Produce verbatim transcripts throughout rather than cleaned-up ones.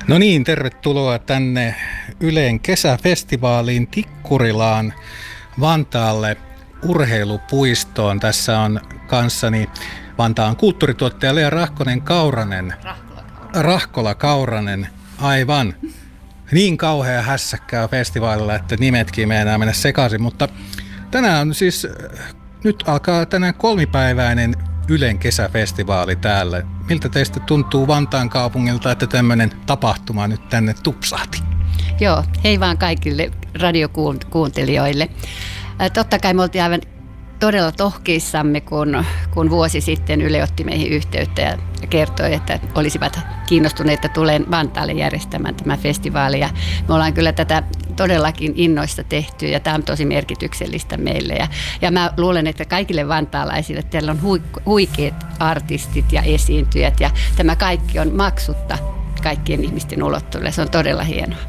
No niin, tervetuloa tänne Ylen kesäfestivaaliin Tikkurilaan Vantaalle urheilupuistoon. Tässä on kanssani Vantaan kulttuurituottaja Lea Rahkonen-Kauranen. Rahkola-Kauranen, aivan. Niin kauhea hässäkkää festivaalilla, että nimetkin meinaa mennä sekaisin, mutta tänään on siis, nyt alkaa tänään kolmipäiväinen Ylen kesäfestivaali täällä. Miltä teistä tuntuu Vantaan kaupungilta, että tämmöinen tapahtuma nyt tänne tupsahti? Joo, hei vaan kaikille radiokuuntelijoille. Totta kai me oltiin aivan todella tohkeissamme, kun, kun vuosi sitten Yle otti meihin yhteyttä ja kertoi, että olisivat kiinnostuneita tulemaan Vantaalle järjestämään tämä festivaali. Ja me ollaan kyllä tätä todellakin innoista tehty ja tämä on tosi merkityksellistä meille. Ja, ja mä luulen, että kaikille vantaalaisille teillä on hui, huikeat artistit ja esiintyjät ja tämä kaikki on maksutta kaikkien ihmisten ulottuville. Se on todella hienoa.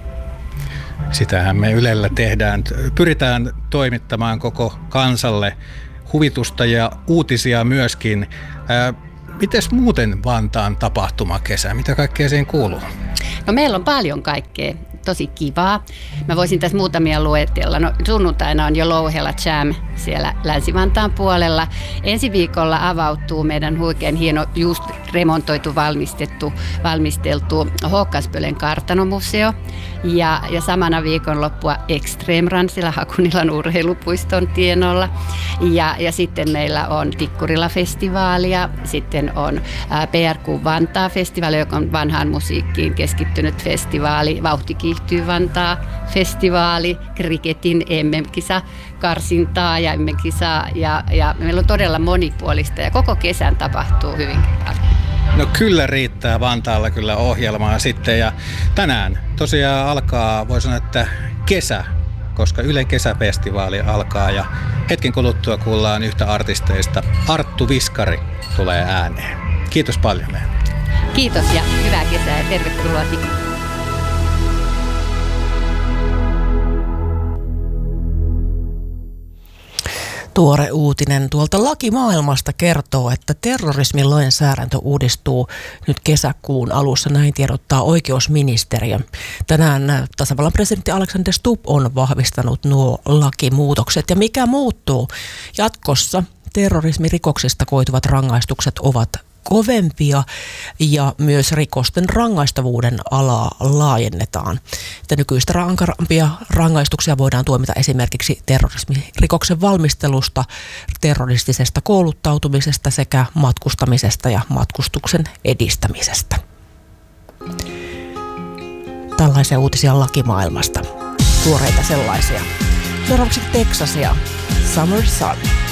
Sitähän me Ylellä tehdään. Pyritään toimittamaan koko kansalle huvitusta ja uutisia myöskin. Ää, mites muuten Vantaan tapahtumakesä? Mitä kaikkea siihen kuuluu? No meillä on paljon kaikkea. Tosi kivaa. Mä voisin tässä muutamia luetella. No, sunnuntaina on jo Louhella Jam siellä Länsi-Vantaan puolella. Ensi viikolla avautuu meidän huikean hieno, just remontoitu, valmistettu, valmisteltu Håkanspölen kartanomuseo. Ja, ja samana viikonloppua Extreme siellä Hakunilan urheilupuiston tienolla. Ja, ja sitten meillä on Tikkurila-festivaalia. Sitten on ää, P R Q Vantaa-festivaali, joka on vanhaan musiikkiin keskittynyt festivaali. Vauhti kiihtyy Vantaa festivaali, kriketin M M-kisa, karsintaa ja M M-kisaa. Ja, ja meillä on todella monipuolista ja koko kesän tapahtuu hyvin paljon. No kyllä riittää Vantaalla kyllä ohjelmaa sitten ja tänään tosiaan alkaa, voi sanoa, että kesä, koska Ylen kesäfestivaali alkaa ja hetken kuluttua kuullaan yhtä artisteista. Arttu Viskari tulee ääneen. Kiitos paljon. Kiitos ja hyvää kesää ja tervetuloa Tikkurilaan. Tuore uutinen tuolta lakimaailmasta kertoo, että terrorismin lainsäädäntö uudistuu nyt kesäkuun alussa, näin tiedottaa oikeusministeriö. Tänään tasavallan presidentti Alexander Stubb on vahvistanut nuo lakimuutokset. Ja mikä muuttuu? Jatkossa terrorismirikoksista koituvat rangaistukset ovat kovempia ja myös rikosten rangaistavuuden alaa laajennetaan. Että nykyistä rankarampia rangaistuksia voidaan tuomita esimerkiksi terrorismirikoksen valmistelusta, terroristisesta kouluttautumisesta sekä matkustamisesta ja matkustuksen edistämisestä. Tällaisia uutisia lakimaailmasta. Tuoreita sellaisia. Seuraavaksi Texasia. Summer Sun.